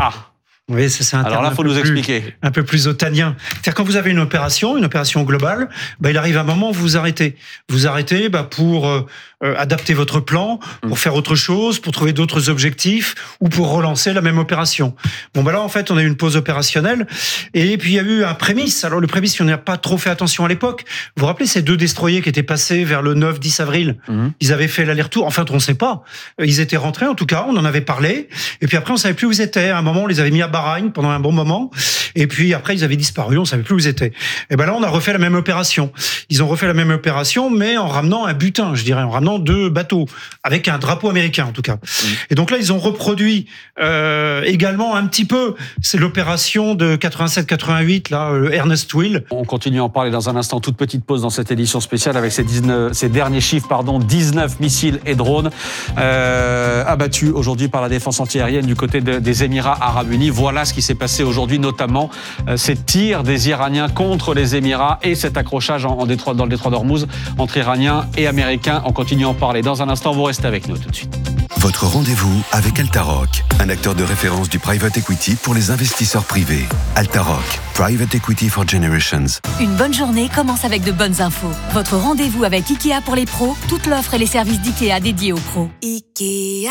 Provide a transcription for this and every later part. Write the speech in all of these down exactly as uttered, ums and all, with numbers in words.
Ah. Vous voyez, ça, c'est un Alors là, il faut nous plus, expliquer. Un peu plus otanien. C'est-à-dire, quand vous avez une opération, une opération globale, bah, il arrive un moment où vous vous arrêtez. Vous arrêtez bah, pour euh, euh, adapter votre plan, pour mmh. faire autre chose, pour trouver d'autres objectifs ou pour relancer la même opération. Bon, bah là, en fait, on a eu une pause opérationnelle. Et puis, il y a eu un prémisse. Alors, le prémisse, on n'a pas trop fait attention à l'époque. Vous vous rappelez ces deux destroyers qui étaient passés vers le neuf dix avril? mmh. Ils avaient fait l'aller-retour. Enfin, on ne sait pas. Ils étaient rentrés, en tout cas. On en avait parlé. Et puis après, on ne savait plus où ils étaient. À un moment, on les avait mis à Bahreïn pendant un bon moment, et puis après ils avaient disparu, on savait plus où ils étaient. Et ben là on a refait la même opération. Ils ont refait la même opération, mais en ramenant un butin, je dirais, en ramenant deux bateaux avec un drapeau américain en tout cas. Mmh. Et donc là ils ont reproduit euh, également un petit peu. C'est l'opération de quatre-vingt-sept quatre-vingt-huit là, euh, Ernest Will. On continue à en parler dans un instant. Toute petite pause dans cette édition spéciale avec ces, dix-neuf, ces derniers chiffres, pardon, dix-neuf missiles et drones euh, abattus aujourd'hui par la défense antiaérienne du côté de, des Émirats Arabes Unis. Voilà ce qui s'est passé aujourd'hui, notamment euh, ces tirs des Iraniens contre les Émirats et cet accrochage en, en détroit, dans le détroit d'Ormuz entre Iraniens et Américains. On continue à en parler. Dans un instant, vous restez avec nous tout de suite. Votre rendez-vous avec Altaroc, un acteur de référence du private equity pour les investisseurs privés. Altaroc, Private Equity for Generations. Une bonne journée commence avec de bonnes infos. Votre rendez-vous avec Ikea pour les pros, toute l'offre et les services d'Ikea dédiés aux pros. Ikea.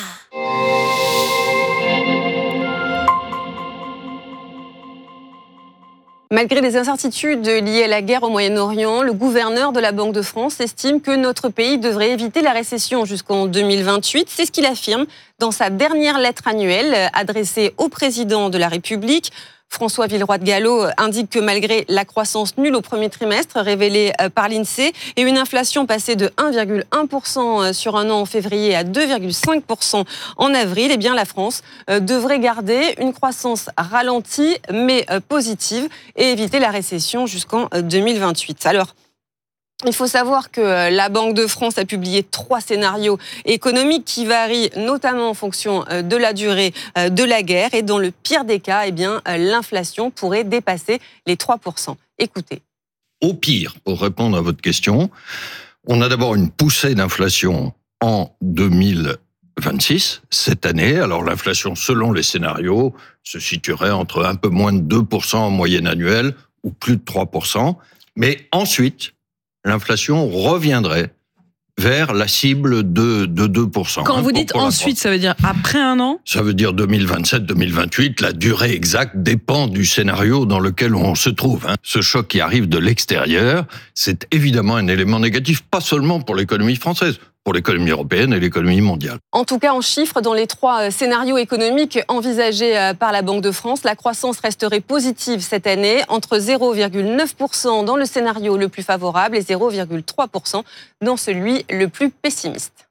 Malgré les incertitudes liées à la guerre au Moyen-Orient, le gouverneur de la Banque de France estime que notre pays devrait éviter la récession jusqu'en deux mille vingt-huit. C'est ce qu'il affirme dans sa dernière lettre annuelle adressée au président de la République. François Villeroy de Galhau indique que malgré la croissance nulle au premier trimestre révélée par l'INSEE et une inflation passée de un virgule un pour cent sur un an en février à deux virgule cinq pour cent en avril, eh bien la France devrait garder une croissance ralentie mais positive et éviter la récession jusqu'en deux mille vingt-huit. Alors, il faut savoir que la Banque de France a publié trois scénarios économiques qui varient notamment en fonction de la durée de la guerre. Et dans le pire des cas, eh bien, l'inflation pourrait dépasser les trois pour cent. Écoutez. Au pire, pour répondre à votre question, on a d'abord une poussée d'inflation en deux mille vingt-six, cette année. Alors l'inflation, selon les scénarios, se situerait entre un peu moins de deux pour cent en moyenne annuelle ou plus de trois pour cent. Mais ensuite, l'inflation reviendrait vers la cible de, de deux pour cent. Quand hein, vous dites pour, pour ensuite, ça veut dire après un an ? Ça veut dire deux mille vingt-sept deux mille vingt-huit. La durée exacte dépend du scénario dans lequel on se trouve. Hein. Ce choc qui arrive de l'extérieur, c'est évidemment un élément négatif, pas seulement pour l'économie française, pour l'économie européenne et l'économie mondiale. En tout cas, en chiffres, dans les trois scénarios économiques envisagés par la Banque de France, la croissance resterait positive cette année, entre zéro virgule neuf pour cent dans le scénario le plus favorable et zéro virgule trois pour cent dans celui le plus pessimiste.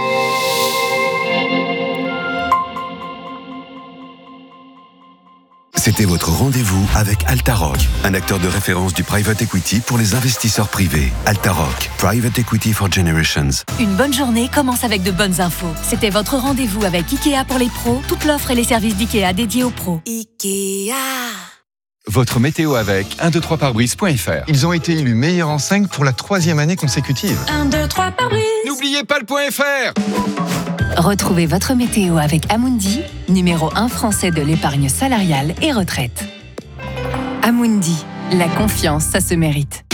C'était votre rendez-vous avec Altaroc, un acteur de référence du private equity pour les investisseurs privés. Altaroc, Private Equity for Generations. Une bonne journée commence avec de bonnes infos. C'était votre rendez-vous avec Ikea pour les pros, toute l'offre et les services d'Ikea dédiés aux pros. Ikea. Votre météo avec un deux trois pare-brise point f r. Ils ont été élus meilleurs en cinq pour la troisième année consécutive. un deux trois pare-brise. N'oubliez pas le .fr. Retrouvez votre météo avec Amundi, numéro un français de l'épargne salariale et retraite. Amundi, la confiance, ça se mérite.